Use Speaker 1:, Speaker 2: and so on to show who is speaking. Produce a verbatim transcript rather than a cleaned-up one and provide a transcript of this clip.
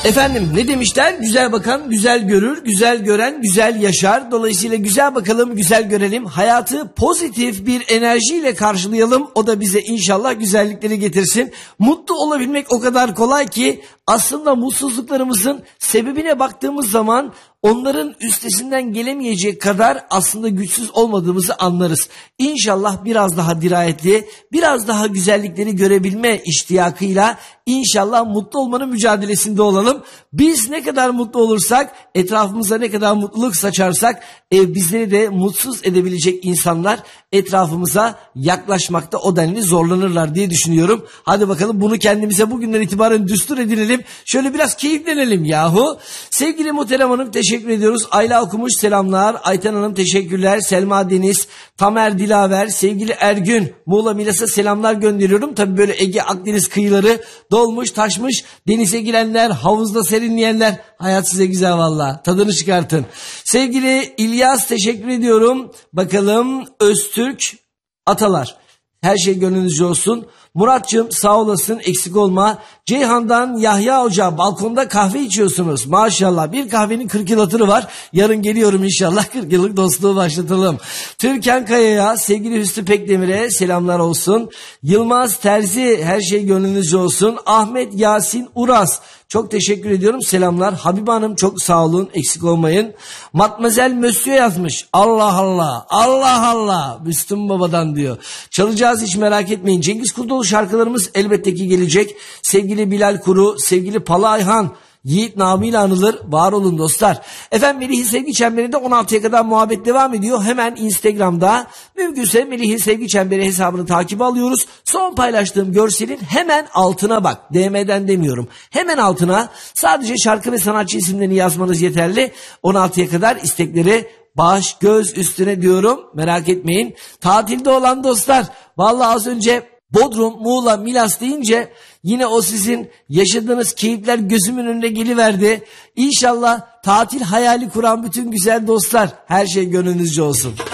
Speaker 1: Efendim ne demişler? Güzel bakan güzel görür, güzel gören güzel yaşar. Dolayısıyla güzel bakalım, güzel görelim. Hayatı pozitif bir enerjiyle karşılayalım. O da bize inşallah güzellikleri getirsin. Mutlu olabilmek o kadar kolay ki aslında mutsuzluklarımızın sebebine baktığımız zaman onların üstesinden gelemeyecek kadar aslında güçsüz olmadığımızı anlarız. İnşallah biraz daha dirayetli, biraz daha güzellikleri görebilme iştiyakıyla inşallah mutlu olmanın mücadelesinde olalım. Biz ne kadar mutlu olursak, etrafımıza ne kadar mutluluk saçarsak e, bizleri de mutsuz edebilecek insanlar etrafımıza yaklaşmakta o denli zorlanırlar diye düşünüyorum. Hadi bakalım bunu kendimize bugünden itibaren düstur edinelim. Şöyle biraz keyiflenelim yahu. Sevgili Muhterem Hanım teşekkür ediyoruz. Ayla okumuş selamlar. Ayten Hanım teşekkürler. Selma Deniz, Tamer Dilaver, sevgili Ergün, Muğla Milas'a selamlar gönderiyorum. Tabii böyle Ege Akdeniz kıyıları dolmuş taşmış. Denize girenler, havuzda serinleyenler. Hayat size güzel valla. Tadını çıkartın. Sevgili İlyas teşekkür ediyorum. Bakalım Öztürk Atalar. Her şey gönlünüzce olsun. Muratcığım sağ olasın, eksik olma. Ceyhan'dan Yahya Hoca, balkonda kahve içiyorsunuz. Maşallah, bir kahvenin kırk yıl hatırı var. Yarın geliyorum inşallah, kırk yıllık dostluğu başlatalım. Türkan Kaya'ya, sevgili Hüsnü Pekdemir'e selamlar olsun. Yılmaz Terzi, her şey gönlünüzce olsun. Ahmet Yasin Uras, çok teşekkür ediyorum, selamlar. Habibe Hanım çok sağ olun, eksik olmayın. Matmazel Mösyö yazmış. Allah Allah, Allah Allah, Müslüm Baba'dan diyor. Çalacağız, hiç merak etmeyin. Cengiz Kurdoğlu şarkılarımız elbette ki gelecek. Sevgili Bilal Kuru, sevgili Pala Ayhan, Yiğit namıyla anılır. Var olun dostlar. Efendim Melih'in Sevgi Çemberi'nde on altıya kadar muhabbet devam ediyor. Hemen Instagram'da mümkünse Melih'in Sevgi Çemberi hesabını takip alıyoruz. Son paylaştığım görselin hemen altına bak. D M'den demiyorum. Hemen altına sadece şarkı ve sanatçı isimlerini yazmanız yeterli. on altıya kadar istekleri baş göz üstüne diyorum. Merak etmeyin. Tatilde olan dostlar, vallahi az önce Bodrum, Muğla, Milas deyince yine o sizin yaşadığınız keyifler gözümün önüne geliverdi. İnşallah tatil hayali kuran bütün güzel dostlar, her şey gönlünüzce olsun.